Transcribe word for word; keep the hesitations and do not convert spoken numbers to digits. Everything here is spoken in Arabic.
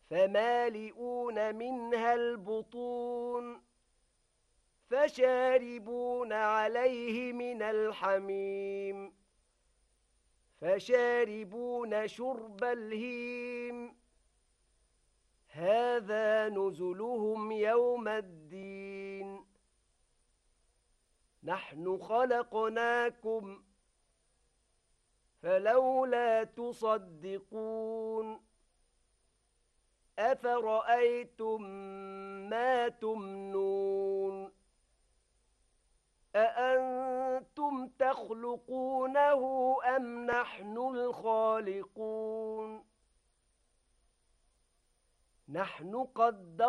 فمالئون منها البطون فشاربون عليه من الحميم فشاربون شرب الهيم هذا نزلهم يوم الدين نحن خلقناكم فلولا تصدقون أفرأيتم ما تمنون أأنتم تخلقونه أم نحن الخالقون نحن قدرنا